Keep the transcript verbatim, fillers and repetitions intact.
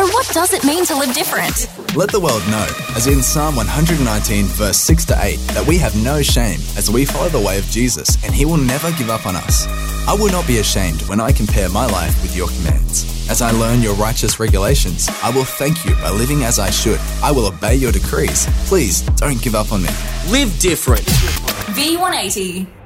So what does it mean to live different? Let the world know, as in Psalm one nineteen, verse six to eight, that we have no shame as we follow the way of Jesus, and he will never give up on us. I will not be ashamed when I compare my life with your commands. As I learn your righteous regulations, I will thank you by living as I should. I will obey your decrees. Please don't give up on me. Live different. V one eighty.